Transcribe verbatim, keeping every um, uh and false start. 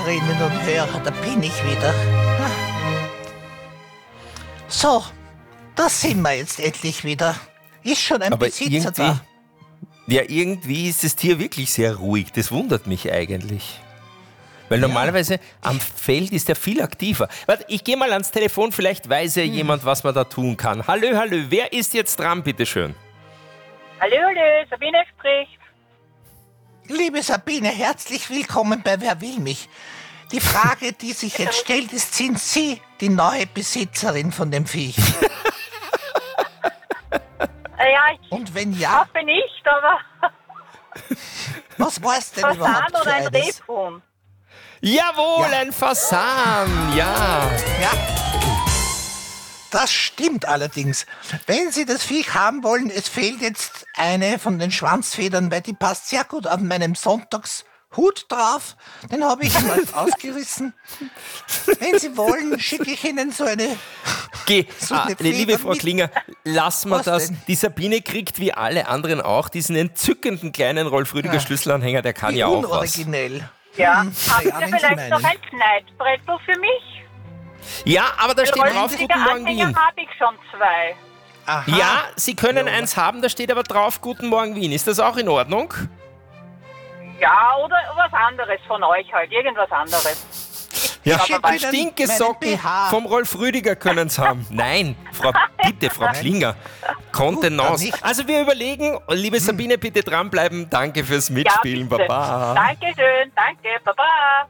Hörerinnen und Hörer, da bin ich wieder. So, da sind wir jetzt endlich wieder. Ist schon ein Aber Besitzer da. Ja, irgendwie ist das Tier wirklich sehr ruhig. Das wundert mich eigentlich. Weil normalerweise am Feld ist er viel aktiver. Warte, ich gehe mal ans Telefon, vielleicht weiß ja hm. jemand, was man da tun kann. Hallo, hallo, wer ist jetzt dran, bitteschön? Hallo, hallo, Sabine spricht. Liebe Sabine, herzlich willkommen bei Wer will mich? Die Frage, die sich jetzt stellt, ist, sind Sie die neue Besitzerin von dem Viech? Ja, ich Und wenn ja, hoffe nicht, aber was war es denn Fasan überhaupt für oder ein eines? Rebhuhn? Jawohl, Ja. ein Fasan, ja. Ja, das stimmt allerdings. Wenn Sie das Viech haben wollen, es fehlt jetzt eine von den Schwanzfedern, weil die passt sehr gut auf meinem Sonntagshut drauf. Den habe ich mal ausgerissen. Wenn Sie wollen, schicke ich Ihnen so eine... Geh, So ah, eine liebe Feder Frau mit- Klinger, lassen wir Was das. denn? Die Sabine kriegt wie alle anderen auch diesen entzückenden kleinen Rolf-Rüdiger Ja. Schlüsselanhänger, der kann Wie ja auch was. unoriginell. Ja. Hm, Habt ja, ihr wenn Sie vielleicht noch meinen. ein Kneidbrettel für mich? Ja, aber da steht drauf, Rollfriediger guten Morgen Anhänger Wien. habe ich schon zwei. Aha. Ja, Sie können Ja, eins haben, da steht aber drauf, guten Morgen Wien. Ist das auch in Ordnung? Ja, oder was anderes von euch halt, irgendwas anderes. Ja, Aber die meinen- Stinkesocken meinen B H. vom Rolf Rüdiger können es haben. Nein, Frau, bitte, Frau Nein. Klinger. Kontenance. nicht. Also wir überlegen, liebe Sabine, bitte dranbleiben. Danke fürs Ja, Mitspielen, bitte. Baba. Dankeschön, danke, baba.